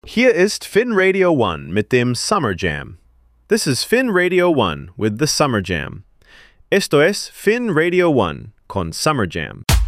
Hier ist Finn Radio One mit dem Summer Jam. This is Finn Radio One with the Summer Jam. Esto es Finn Radio One con Summer Jam.